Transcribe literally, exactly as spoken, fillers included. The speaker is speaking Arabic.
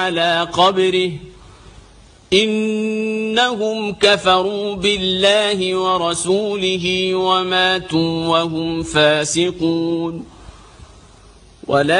على قبره إنهم كفروا بالله ورسوله وماتوا وهم فاسقون. ولا